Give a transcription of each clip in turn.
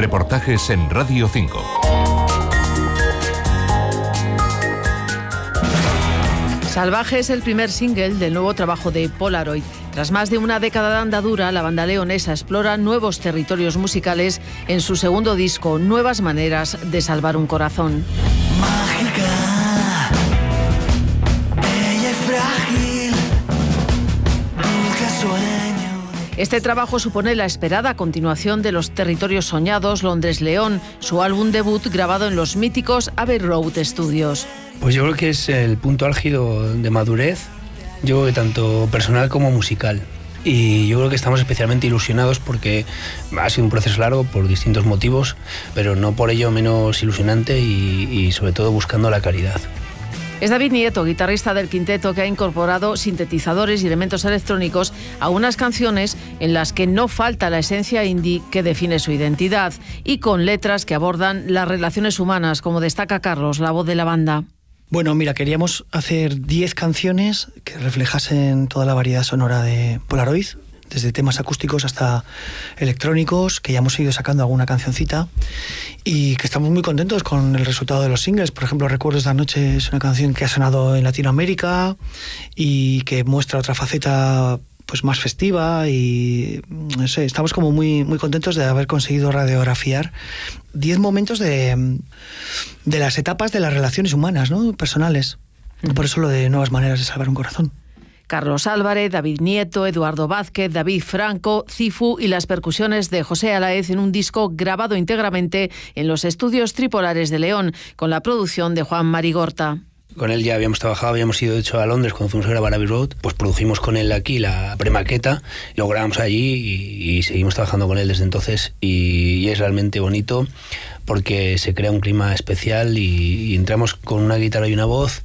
Reportajes en Radio 5. Salvaje es el primer single del nuevo trabajo de Polaroid. Tras más de una década de andadura, la banda leonesa explora nuevos territorios musicales en su segundo disco, Nuevas maneras de salvar un corazón. Mágica, bella y frágil, dulce sueño. Este trabajo supone la esperada continuación de Los territorios soñados, Londres-León, su álbum debut grabado en los míticos Abbey Road Studios. Pues yo creo que es el punto álgido de madurez, yo creo que tanto personal como musical. Y yo creo que estamos especialmente ilusionados porque ha sido un proceso largo por distintos motivos, pero no por ello menos ilusionante y sobre todo buscando la calidad. Es David Nieto, guitarrista del quinteto, que ha incorporado sintetizadores y elementos electrónicos a unas canciones en las que no falta la esencia indie que define su identidad y con letras que abordan las relaciones humanas, como destaca Carlos, la voz de la banda. Bueno, mira, queríamos hacer 10 canciones que reflejasen toda la variedad sonora de Polaroid, desde temas acústicos hasta electrónicos, que ya hemos ido sacando alguna cancioncita y que estamos muy contentos con el resultado de los singles. Por ejemplo, Recuerdos de Anoche es una canción que ha sonado en Latinoamérica y que muestra otra faceta pues más festiva y no sé, estamos como muy, muy contentos de haber conseguido radiografiar 10 momentos de las etapas de las relaciones humanas, ¿no? Personales. Por eso lo de Nuevas maneras de salvar un corazón. Carlos Álvarez, David Nieto, Eduardo Vázquez, David Franco, Cifu y las percusiones de José Alaez en un disco grabado íntegramente en los estudios Tripolares de León, con la producción de Juan Marigorta. Con él ya habíamos trabajado, habíamos ido de hecho a Londres cuando fuimos a grabar Abbey Road, pues produjimos con él aquí la premaqueta, lo grabamos allí y seguimos trabajando con él desde entonces y es realmente bonito porque se crea un clima especial y entramos con una guitarra y una voz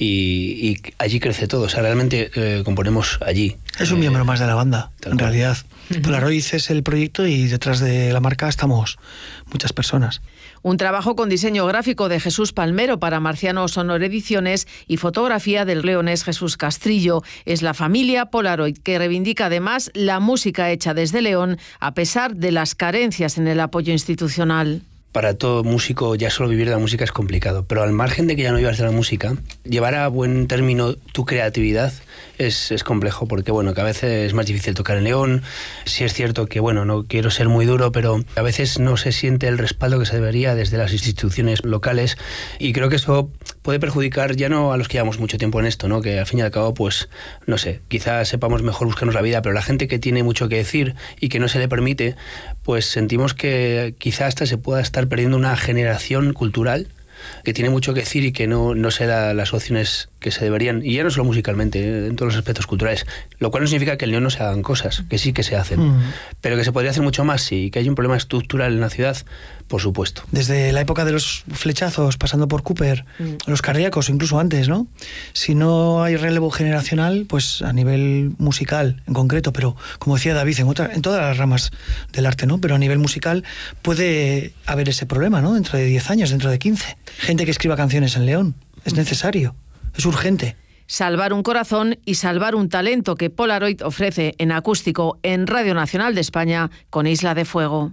y allí crece todo, o sea, realmente componemos allí. Es un miembro más de la banda, en realidad. Polaroid es el proyecto y detrás de la marca estamos muchas personas. Un trabajo con diseño gráfico de Jesús Palmero para Marciano Sonor Ediciones y fotografía del leonés Jesús Castrillo. Es la familia Polaroid, que reivindica además la música hecha desde León a pesar de las carencias en el apoyo institucional. Para todo músico ya solo vivir de la música es complicado, pero al margen de que ya no vivas de la música, llevar a buen término tu creatividad es complejo porque bueno, que a veces es más difícil tocar en León. Sí es cierto que bueno, no quiero ser muy duro, pero a veces no se siente el respaldo que se debería desde las instituciones locales y creo que eso puede perjudicar ya no a los que llevamos mucho tiempo en esto, ¿no? Que al fin y al cabo pues no sé, quizás sepamos mejor buscarnos la vida, pero la gente que tiene mucho que decir y que no se le permite, pues sentimos que quizás hasta se pueda estar perdiendo una generación cultural que tiene mucho que decir y que no se da las opciones que se deberían, y ya no solo musicalmente, en todos los aspectos culturales, lo cual no significa que en León no se hagan cosas, que sí que se hacen, pero que se podría hacer mucho más, sí, que hay un problema estructural en la ciudad, por supuesto. Desde la época de los flechazos, pasando por Cooper, los cardíacos, incluso antes, ¿no? Si no hay relevo generacional, pues a nivel musical en concreto, pero como decía David, en todas las ramas del arte, ¿no? Pero a nivel musical puede haber ese problema, ¿no? Dentro de 10 años, dentro de 15. Gente que escriba canciones en León. Es necesario. Es urgente. Salvar un corazón y salvar un talento que Polaroid ofrece en acústico en Radio Nacional de España con Isla de Fuego.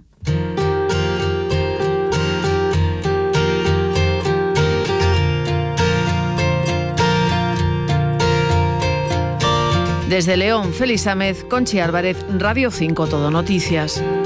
Desde León, Félix Sámez, Conchi Álvarez, Radio 5 Todo Noticias.